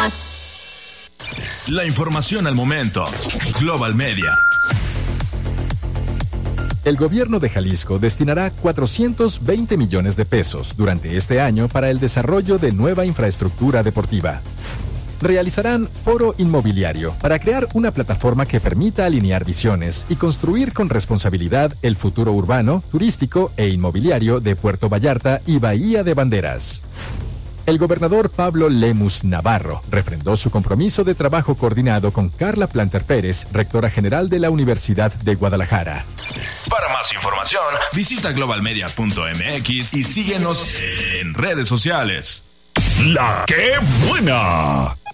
La información al momento. Global Media. El gobierno de Jalisco destinará 420 millones de pesos durante este año para el desarrollo de nueva infraestructura deportiva. Realizarán foro inmobiliario para crear una plataforma que permita alinear visiones y construir con responsabilidad el futuro urbano, turístico e inmobiliario de Puerto Vallarta y Bahía de Banderas. El gobernador Pablo Lemus Navarro refrendó su compromiso de trabajo coordinado con Carla Planter Pérez, rectora general de la Universidad de Guadalajara. Para más información, visita globalmedia.mx y síguenos en redes sociales. La ¡Qué buena!